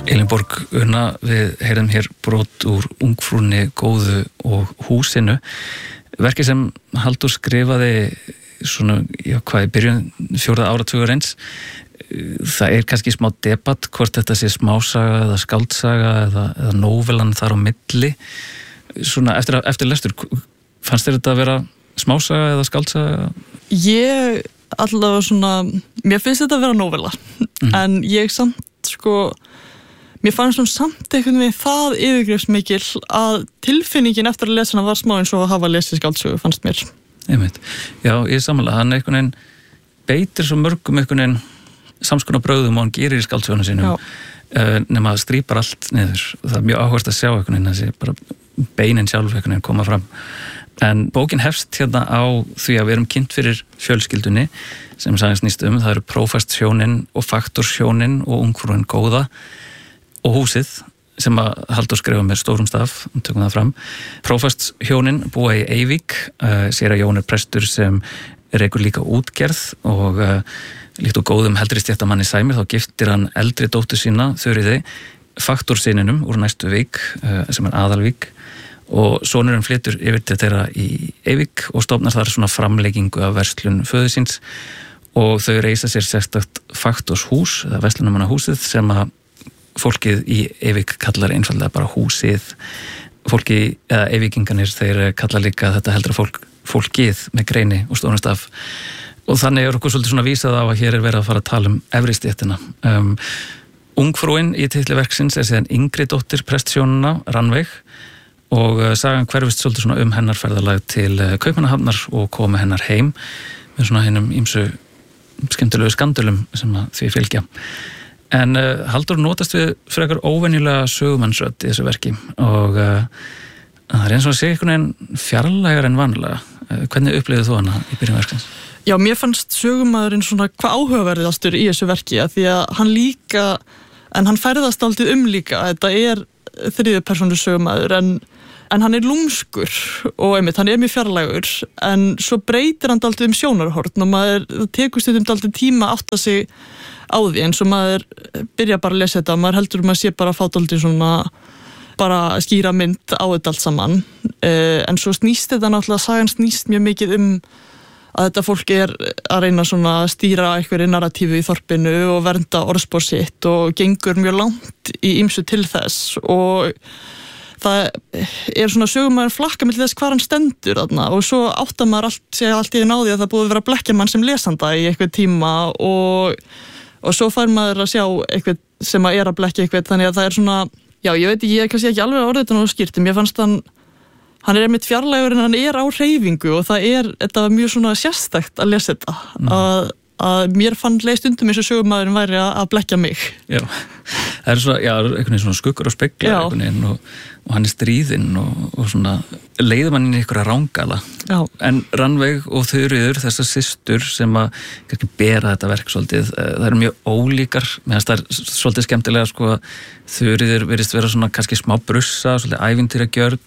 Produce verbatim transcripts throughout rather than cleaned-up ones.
Elínborg Una, við heyrðum hér brot úr Ungfrúnni góðu og húsinu. Verkið sem Halldór skrifaði svona, já, hvað í byrjun fjórða áratugur eins. Það er kannski smá debatt hvort þetta sé smásaga eða skáldsaga eða, eða nóvelan þar á milli. Svona eftir, eftir lestur, fannst þér þetta að vera smásaga eða skáldsaga? Ég allavega svona, mér finnst þetta að vera nóvela, mm. en ég samt sko, mér fannst hún samt einhvern veginn það yfirgrifsmikil að tilfinningin eftir að lesa hana var smá eins og að hafa lesið skáldsögu, fannst mér. Einmitt. Já, ég samanlega, hann einhvern veginn beitir svo mörgum einhvern veginn samskonar brögðum og hann gerir í skáldsögunum sínum, uh, nema að strípar allt niður. Það er mjög áhugavert að sjá einhvern veginn þessi bara beinin sjálf einhvern veginn koma fram. En bókin hefst hérna á því að við erum kynnt fyrir fjölskyldunni sem sagðist nýst um, það eru prófastshjónin og faktorshjónin og ungfrúin góða og húsið sem að Halldór skrifa með stórum staf, tökum það fram. Prófastshjónin búa í Eyvík, uh, séra Jón er prestur sem rekur líka útgerð og uh, líkt og góðum heldri stéttamanni sæmir þá giftir hann eldri dóttur sína, Þuríði, faktorsyninum úr næstu vík uh, sem er Aðalvík og sonurinn flytur yfir til þeirra í Eyvík og stofnar þar svona framleggingu af verslun föður síns og þau reisa sér sérstakt faktorshús, eða verslunarmannahúsið sem að fólkið í Eyvík kallar einfallega bara húsið. Fólki, eða Eyvíkinganir, þeir kalla líka þetta heldra fólk, fólkið með greini og stórum staf. Og þannig er okkur svolítið svona vísað á að hér er verið að fara að tala um efri stéttina. Um, Ungfrúin í titli verksins er síðan yngri dóttir prestshjónanna, Rannveig, og sagan hverfist svolítið svona um hennar ferðalag til Kaupmannahafnar og komi hennar heim með svona hennum ýmsu skemmtilegu skandölum sem að því fylgja. En uh, Halldór notast við frekar óvenjulega sögumannsrödd í þessu verki og uh, það er eins og að segja einhvern veginn fjarlægar en vanlega. Uh, hvernig upplifðið þú hana í byrjun verksins? Já, mér fannst sögumaðurinn svona hvað áhugaverðastur í þessu verki að því að hann líka, en hann ferðast aldrei um líka, þetta er þriðju persónu sögumaður en En hann er lúmskur og einmitt, hann er mjög fjarlægur, en svo breytir hann dálítið um sjónarhorn og maður tekur stundum dálítið tíma að átta sig á því, eins og maður byrja bara að lesa þetta og maður heldur maður sé bara að fá dálítið svona bara skýra mynd á þetta allt saman. En svo snýst þetta náttúrulega, sagan snýst mjög mikið um að þetta fólk er að reyna svona að stýra einhverju narratífu í þorpinu og vernda orðspor sitt og gengur mjög langt í ýmsu til þess og það er svona sögumæður flakka með þess hvað hann stendur þarna og svo áttar maður allt, segja allt í því náði að það búið að vera að blekkja mann sem lesanda í eitthvað tíma og, og svo fær maður að sjá eitthvað sem að er að blekkja eitthvað, þannig að það er svona, já ég veit ekki, ég er kannski ekki alveg orðið þetta og skýrtum, ég fannst hann, hann er einmitt fjarlægur en hann er á hreyfingu og það er, þetta var mjög svona sérstakt að lesa þetta, mm. að að mér fann leið stundum eins og sögumæðurinn væri að blekkja mig. Já, það er svona, já, einhvern veginn svona skuggur og speglar einhvern veginn og, og hann er stríðinn og, og svona leiður mann inn í einhverja rángala. Já. En Rannveig og Þuríður, þessar systur sem að kannski bera þetta verk svolítið, það eru mjög ólíkar, meðan það er svolítið skemmtilega sko að Þuríður virðist vera svona kannski smá brussa, svolítið ævintýragjörn,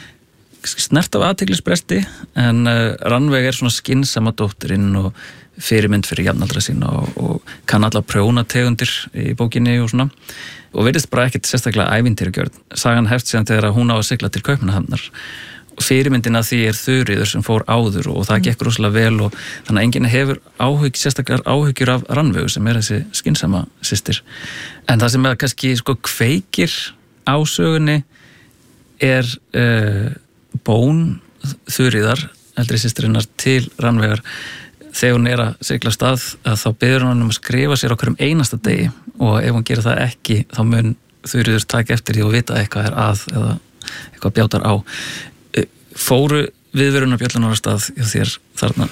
snert af athyglisbresti, en uh, Rannveig er svona skynsama dóttirinn og fyrirmynd fyrir jafnaldra sína og, og kann alla prjónategundir í bókinni og svona og virðist bara ekkert sérstaklega ævintýragjörn. Sagan hefst síðan þegar hún á að sigla til Kaupmannahafnar og fyrirmyndin af því er Þuríður sem fór áður og það gekk rosalega vel og þannig að enginn hefur áhygg, sérstaklega áhyggjur af Rannveigu sem er þessi skynsama systir. En það sem er kannski sko kveikir á sögunni er uh, bón Þuríðar, eldri systirinnar, til Rannveigar. Þegar hún er að sigla af stað að þá biður hún um að skrifa sér á hverjum einasta degi og ef hún gerir það ekki þá mun Þuríður taka eftir því og vita eitthvað er að eða eitthvað bjátar á. Fóru viðvörunarbjöllunar á stað hjá þér þarna?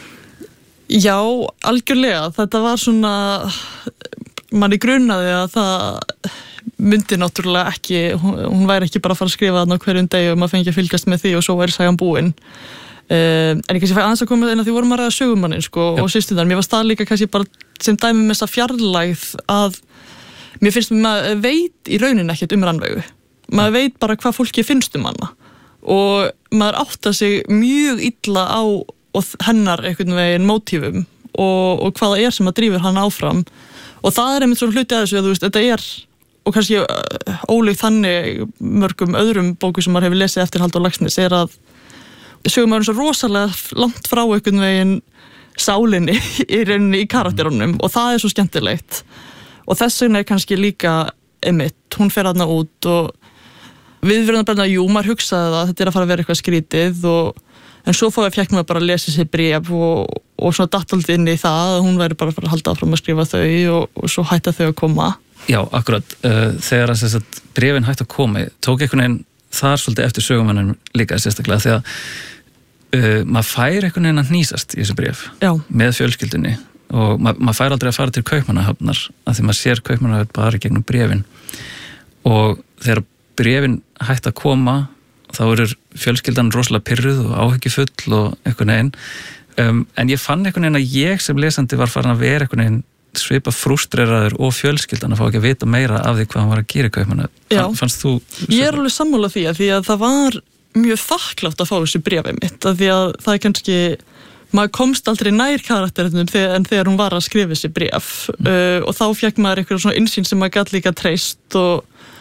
Já, algjörlega. Þetta var svona, manni grunaði að það myndi náttúrulega ekki, hún, hún væri ekki bara að fara að skrifa þarna á hverjum degi og maður fengi að fylgjast með því og svo væri sagan búin. Uh, en ég kannski fæ aðeins að koma með þeirna því vorum að ræða sögumannin sko, og systurnar, mér var stað líka kannski bara sem dæmi með þessa fjarlægð að mér finnst maður veit í rauninni ekkert um Rannveigu, maður veit bara hvað fólki finnst um hana og maður áttar sig mjög illa á hennar einhvern veginn mótífum og, og hvaða er sem að drífur hann áfram og það er einmitt svona hluti að þessu að þú veist, þetta er og kannski ólíkt þannig mörgum öðrum bókum sem maður hefur lesið eftir Halldór Laxness er að sögumaðurinn svo rosalega langt frá einhvern veginn sálinni í rauninni í karakterunum og það er svo skemmtilegt og þess vegna er kannski líka einmitt, hún fer þarna út og við verðum bara, jú, maður hugsaði það, þetta er að fara að vera eitthvað skrítið og en svo fóði fjekk maður bara að lesa sér bréf og, og svona dattaldið inn í það að hún væri bara að fara að halda áfram að skrifa þau og, og svo hætta þau að koma. Já, akkurat. Uh, þegar að sagt, bréfin hætti að koma, tók einhvern veginn þar svolítið eftir sögumannum líka sérstaklega því að uh, maður fær einhvern veginn að hnýsast í þessu bréf Já. Með fjölskyldunni og ma maður fær aldrei að fara til Kaupmannahafnar af því maður sér Kaupmannahöfn bara gegnum bréfin og þegar bréfin hætti að koma þá eru fjölskyldan rosalega pirruð og áhyggjufull og einhvern veginn um, en ég fann einhvern veginn að ég sem lesandi var farin að vera einhvern veginn svipa frústreraður og fjölskyldan að fá ekki að vita meira af því hvað hann var að gera í Kaupmannahöfn. Fannst þú? Ég er alveg sammála því að því að það var mjög þakklátt að fá þessu bréfið mitt að því að það er kannski maður komst aldrei nær karakterinum en þegar hún var að skrifa þessi bréf mm. uh, og þá fekk maður eitthvað svona innsýn sem maður gæti líka treyst og,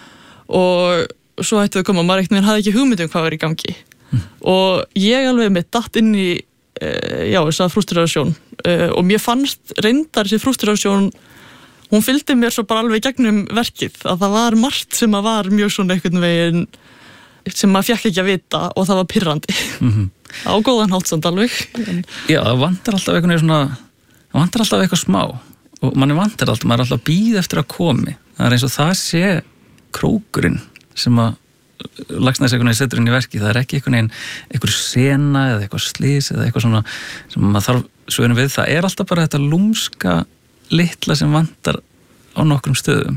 og svo hætti við að koma, maður eitthvað hafði ekki hugmynd um hvað var í gangi mm. og ég alveg mitt datt inn í uh, já, þessa frústrasjón uh, og mér fannst reyndar þessi frústrasjón hún fylgdi mér svo bara alveg gegnum verkið að það var margt sem að var mjög svona einhvern veginn sem maður fekk ekki að vita og það var pirrandi mm-hmm. á góðan hátt samt alveg Já, það vantar alltaf eitthvað svona það vantar alltaf eitthvað smá og manni vantar alltaf, maður er alltaf að bíða eftir að komi það er eins og það sé krókurinn sem að Laxness einhvern veginn setur inn í verki, það er ekki einhvern veginn einhver sena eða eitthvað slís eða eitthvað svona sem maður þarf svörum við, það er alltaf bara þetta lúmska litla sem vantar á nokkrum stöðum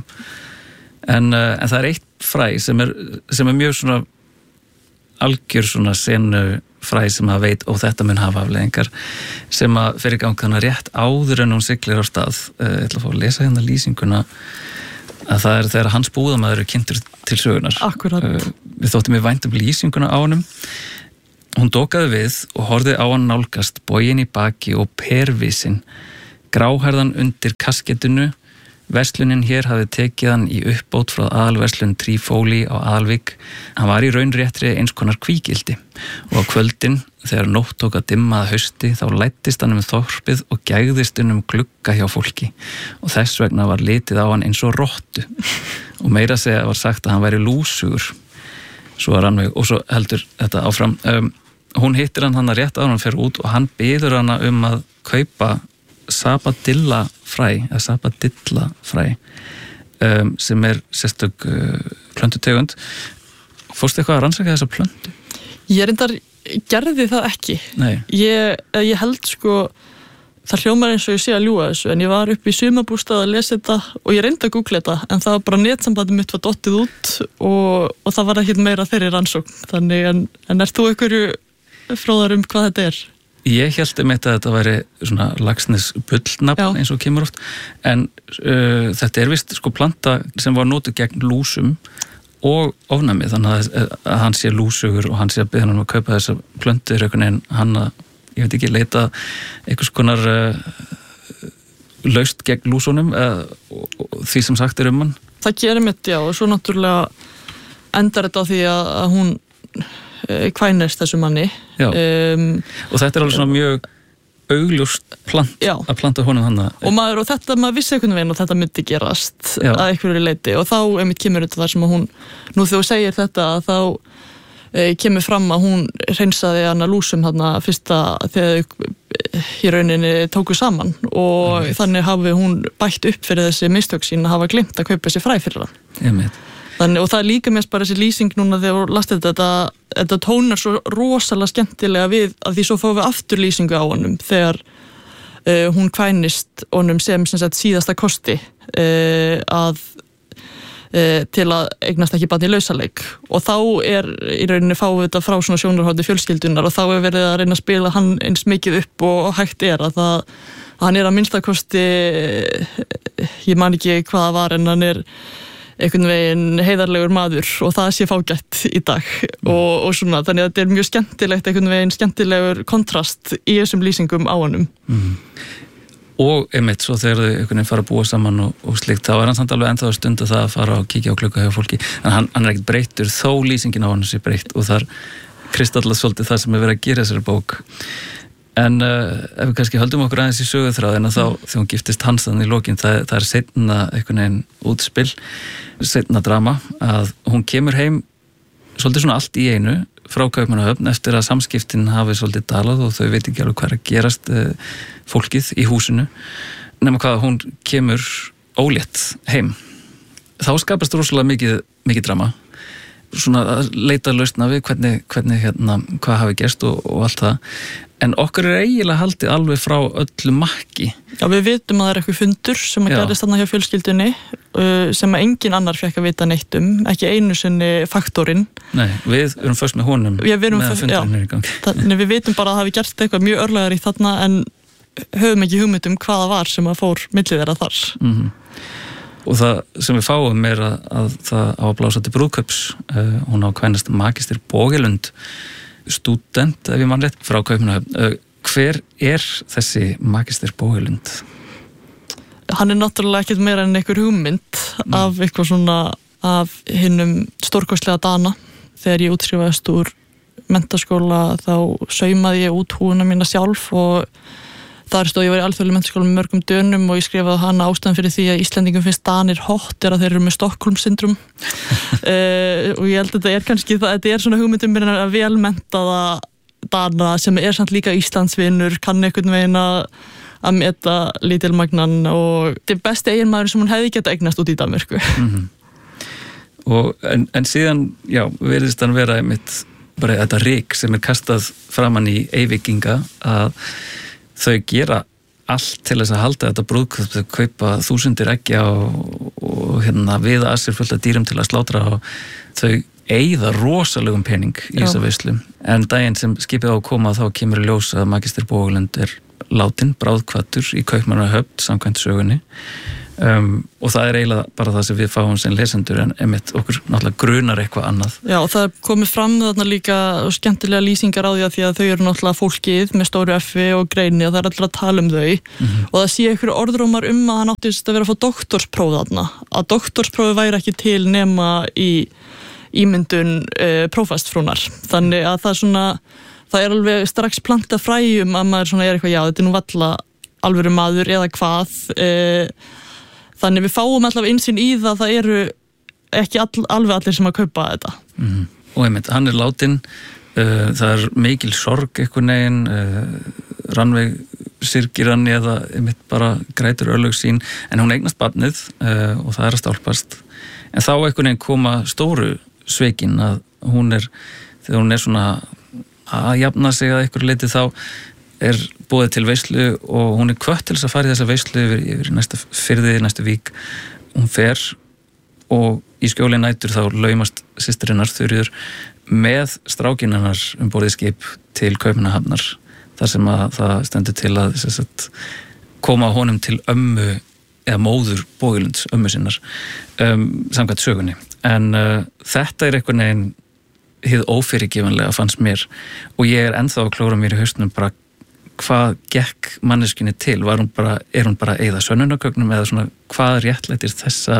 en, uh, en það er eitt fræ sem er, sem er mjög svona algjör svona senu fræ sem að veit og þetta mun hafa afleiðingar sem að fyrir gang þannig rétt áður en hún siglir á stað uh, ég ætla að fá að lesa hérna lýsinguna að það er þegar hans búðamaður er kynntur til sögunar. Akkurat. Uh, við þóttum við væntum lýsinguna á honum hún dokaði við og horfði á hann nálgast boginn í baki og pervísin gráhærðan undir kaskettinu Verslunin hér hafði tekið hann í uppbót frá aðalverslun Trífóli á Aðalvík. Hann var í raun réttri eins konar kvígildi og á kvöldin, þegar nótt tók að dimma að hausti, þá læddist hann um þorpið og gægðist um glugga hjá fólki og þess vegna var litið á hann eins og rottu og meira segja var sagt að hann væri lúsugur. Svo er hann og svo heldur þetta áfram. Um, hún hittir hann hann að rétt á hann fyrir út og hann biður hana um að kaupa sabadilla fræ, eða sabadilla fræ um, sem er sérstök uh, plöntutegund. Fórstu eitthvað að rannsaka þessa plöntu? Ég reyndar gerði það ekki. Nei. Ég, ég held sko, það hljómar eins og ég sé að ljúga þessu, en ég var upp í sumarbústað að lesa þetta og ég reyndi að googla þetta, en það var bara netsambandið mitt var dottið út og, og það var ekkert meira þeirri rannsókn. Þannig, en, en ert þú einhverju fróðar um hvað þetta er? Ég held um þetta að þetta væri svona Laxness bullnafn eins og kemur oft, en uh, þetta er vist sko planta sem var notuð gegn lúsum og ofnæmi, þannig að, að hann sé lúsugur og hann sé að biðja hann um að kaupa þessa plöntur einhvern veginn, hann að, ég veit ekki, leita einhvers konar uh, laust gegn lúsunum uh, og, og því sem sagt er um hann. Það gerir mitt, já, og svo náttúrulega endar þetta á því að, að hún kvænist þessu manni um, og þetta er alveg svona mjög augljóst plant já. Að planta honum hann og, maður, og þetta, maður vissi einhvern veginn og þetta myndi gerast já. Að einhverju leiti og þá einmitt kemur þetta þar sem að hún nú þegar þú segir þetta þá e, kemur fram að hún hreinsaði hana lúsum hana fyrsta þegar í rauninni tóku saman og mm. þannig hafi hún bætt upp fyrir þessi mistök sín að hafa glimt að kaupa þessi fræ fyrir hann. Ég veit. Þannig, og það er líka mest bara þessi lýsing núna þegar þú lastið þetta, þetta, þetta tónar svo rosalega skemmtilega við að því svo fáum við aftur lýsingu á honum þegar uh, hún kvænist honum sem, sem sagt, síðasta kosti uh, að, uh, til að eignast ekki barn í lausaleik og þá er í rauninni fáum við þetta frá svona sjónarhótti fjölskyldunar og þá er verið að reyna að spila hann eins mikið upp og hægt er að það, að hann er að minnstakosti, ég man ekki hvað það var en hann er einhvern veginn heiðarlegur maður og það sé fágætt í dag mm. og, og svona, þannig að þetta er mjög skemmtilegt einhvern veginn skemmtilegur kontrast í þessum lýsingum á honum. Mm. og einmitt svo þegar þau einhvern veginn fara að búa saman og, og slikt, þá er hann samt alveg ennþá að stunda það að fara og kíkja á klukka hjá fólki, en hann, hann er ekkert breyttur þó lýsingin á hann sé breytt og þar kristallast svolítið það sem er verið að gera þessari bók. En uh, ef við kannski höldum okkur aðeins í söguþráðina þá þegar hún giftist hans þannig í lokin, það, það er seinna einhvern veginn útspill, seinna drama, að hún kemur heim svolítið svona allt í einu frá Kaupmannahöfn eftir að samskiptin hafi svolítið dalað og þau veit ekki alveg hvað er að gerast uh, fólkið í húsinu, nema hvað hún kemur ólétt heim. Þá skapast rosalega mikið, mikið drama, svona að leita lausna við hvernig, hvernig hérna, hvað hafi gerst og, og allt það, en okkur er eiginlega haldið alveg frá öllu makki. Já, við vitum að það er eitthvað fundur sem að gerist þarna hjá fjölskyldunni sem að engin annar fekk að vita neitt um, ekki einu sinni faktorinn. Nei, við erum fyrst með honum já, við með fundurinn er í gangi. Þannig við vitum bara að það hafi gerst eitthvað mjög örlegar í þarna en höfum ekki hugmynd um hvaða var sem að fór millið þeirra þar. Mm-hmm. Og það sem við fáum er að, að það á að blása til brúðkaups, uh, hún á kvænast Magister Bogelund, stúdent, ef ég mann rétt, frá Kaupmannahöfn. Uh, hver er þessi Magister Bogelund? Hann er náttúrulega ekkert meira en einhver hugmynd mm. af eitthvað svona af hinnum stórkostlega dana. Þegar ég útskrifaðist úr menntaskóla þá saumaði ég út húna mína sjálf og þar stóð ég var í alþjóðlegum menntaskóla með mörgum dönum og ég skrifaði hana ástæðan fyrir því að Íslendingum finnst Danir hot er að þeir eru með Stockholm-syndrom uh, og ég held að þetta er kannski það, þetta er svona hugmyndum mér að velmenntaða Dana sem er samt líka Íslandsvinur, kann einhvern veginn að að meta lítilmagnan og þetta er besti eiginmaður sem hún hefði geta eignast út í Danmörku. Mm-hmm. Og en, en síðan, já, virðist hann vera einmitt bara þetta ryk sem er kastað framan í eyvíkinga að þau gera allt til þess að halda þetta brúðkaup, þau kaupa þúsundir eggja og, og hérna viða að sér fullt af dýrum til að slátra og þau eyða rosalegum pening í þessa veislu. En daginn sem skipið á að koma þá kemur í ljós að Magister Bogelund er látin, bráðkvaddur í Kaupmannahöfn samkvæmt sögunni. Um, og það er eiginlega bara það sem við fáum sem lesendur en emitt okkur náttúrulega grunar eitthvað annað. Já, og það komið fram þarna líka skemmtilega lýsingar á því að því að þau eru náttúrulega fólkið með stóru F-i og greini og það er alltaf að tala um þau mm-hmm. og það sé einhverju orðrómar um að hann áttist að vera að fá doktorspróf þarna, að doktorsprófi væri ekki til nema í ímyndun uh, prófastfrúnar, þannig að það er svona það er alveg strax planta fræjum að maður svona er eitthvað, já, þetta er nú valla alvöru maður eða hvað uh, þannig við fáum alltaf einsinn í það það eru ekki all, alveg allir sem að kaupa þetta. Mm-hmm. Og einmitt, hann er látin, uh, það er mikil sorg einhvern veginn, uh, Rannveig syrgir hann eða einmitt bara grætur örlög sín, en hún eignast barnið uh, og það er að stálpast. En þá einhvern veginn koma stóru sveikin að hún er, þegar hún er svona að jafna sig að einhverju leiti þá er búið til veislu og hún er hvött til þess að fara í þessa veislu yfir, yfir næsta firði, næstu vík. Hún fer og í skjóli nætur þá laumast systirinnar Þuríður með strákinarnar um borðið skip til Kaupmannahafnar þar sem að það stendur til að sagt, koma honum til ömmu eða móður Bogelunds, ömmu sinnar um, samkvæmt sögunni. En uh, þetta er einhvern veginn hið ófyrirgefanlega fannst mér og ég er ennþá að klóra mér í hausnum bara hvað gekk manneskjunni til, var hún bara, er hún bara að eyða sönnunargögnum eða svona hvað réttlætir þessa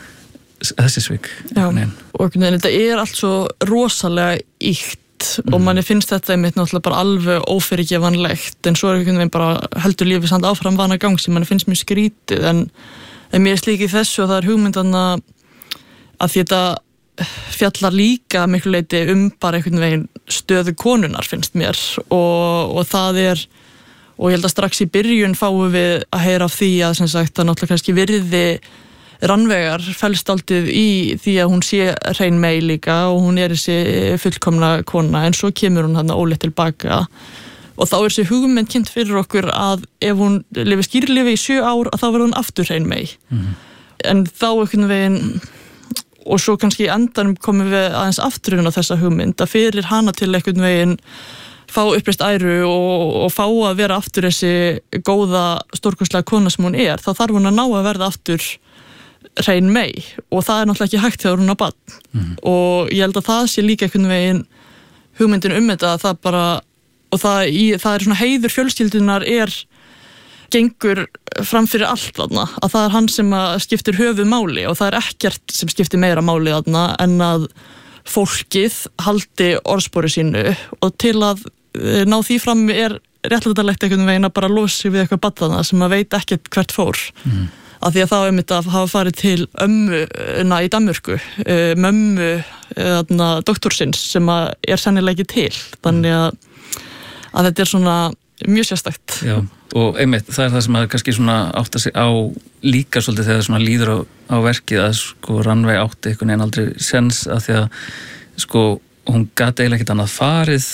þessi svik? Já, og þetta er allt svo rosalega ýkt mm. og manni finnst þetta einmitt náttúrulega bara alveg ófyrirgefanlegt en svo er einhvern veginn bara heldur lífið samt áfram vana gang sem manni finnst mjög skrítið en, en mér er slíkið þessu og það er hugmyndan að að þetta fjallar líka miklu leiti um bara einhvern veginn stöðu konunar finnst mér og, og það er og ég held að strax í byrjun fáum við að heyra af því að sem sagt að náttúrulega kannski virði Rannveigar felst aldrei í því að hún sé hrein mey líka og hún er þessi fullkomna kona en svo kemur hún hann óleitt tilbaka og þá er þessi hugmynd kynnt fyrir okkur að ef hún lifi skýrlifi í sjö ár að þá verður hún aftur hrein mey mm. en þá einhvern veginn og svo kannski í endanum komum við aðeins aftur inn á þessa hugmynd að fyrir hana til einhvern veginn fá uppreist æru og, og fá að vera aftur þessi góða stórkostlega kona sem hún er, þá þarf hún að ná að verða aftur hrein mey og það er náttúrulega ekki hægt þegar hún er barn mm. og ég held að það sé líka einhvern veginn hugmyndin um þetta að það bara og það, í, það er svona heiður fjölskyldunar er gengur fram fyrir allt þarna, að það er hann sem skiptir höfuð máli og það er ekkert sem skiptir meira máli þarna en að fólkið haldi orðspori sínu og til að ná því fram er réttlætanlegt einhvern veginn að bara losi við eitthvað badana sem að veit ekkert hvert fór mm. af því að þá er mitt að hafa farið til ömmuna í Danmörku mömmu þarna doktorsins sem að er sennilega ekki til þannig að, að þetta er svona mjög sérstakt. Já, og einmitt, það er það sem að kannski svona átta sig á líka svolítið þegar svona líður á, á verkið að sko Rannveig átti einhvern veginn aldrei sens að því að sko hún gat eiginlega ekkert annað farið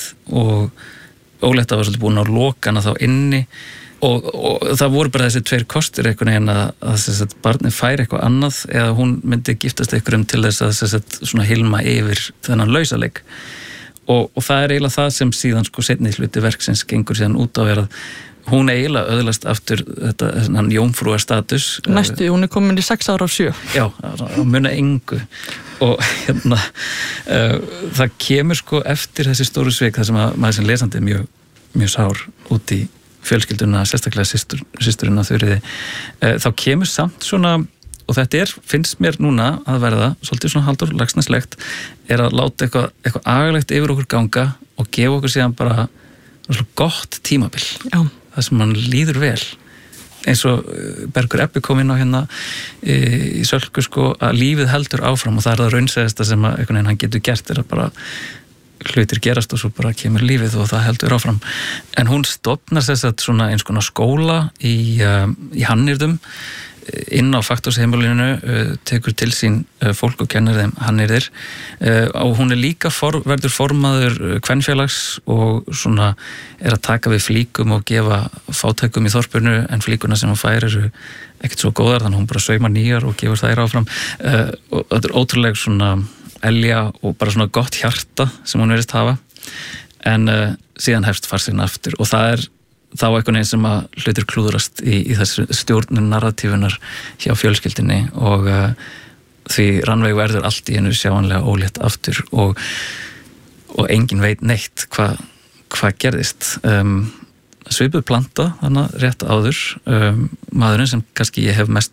og Óletta var svolítið búin á lokana þá inni og, og það voru bara þessi tveir kostir einhvern veginn að, að, að, að barnið færi eitthvað annað eða hún myndi giftast einhverjum til þess að, að, að svona hilma yfir þennan lausaleik. Og, og það er eiginlega það sem síðan sko seinni hluti verksins gengur síðan út á að vera hún eiginlega öðlast aftur þetta hann jómfrúar status. Næstu, hún er komin í sex ára á sjö. Já, að muna engu og hérna uh, það kemur sko eftir þessi stóru svik þar sem að maður sem lesandi er mjög, mjög sár út í fjölskylduna, sérstaklega systur, systurina Þuríði. Uh, þá kemur samt svona og þetta er, finnst mér núna að verða svolítið svona Halldór Laxnesslegt er að láta eitthvað, eitthvað agalegt yfir okkur ganga og gefa okkur síðan bara svona gott tímabil. Já. Það sem mann líður vel eins og Bergur Ebbi kom inn á hérna í, í Sölku sko að lífið heldur áfram og það er það raunsæðasta sem að einhvern veginn hann getur gert er að bara hlutir gerast og svo bara kemur lífið og það heldur áfram en hún stofnar þess að svona eins konar skóla í, uh, í Hannyrðum inn á Faktorsheimilinu uh, tekur til sín uh, fólk og kennir þeim hannyrðir uh, og hún er líka for, verður formaður uh, kvenfélags og svona er að taka við flíkum og gefa fátækum í þorpinu en flíkuna sem hún fær eru ekkert svo góðar þannig hún bara saumar nýjar og gefur þær áfram uh, og þetta er ótrúlega svona elja og bara svona gott hjarta sem hún verðist hafa en uh, síðan hefst farsinn aftur og það er þá einhvern veginn sem að hlutir klúðrast í, í þessu stjórnun narratífunar hjá fjölskyldinni og uh, því Rannveig verður allt í einu sjáanlega ólétt aftur og, og enginn veit neitt hvað hva gerðist. Um, svipuð planta þannig rétt áður um, maðurinn sem kannski ég hef mest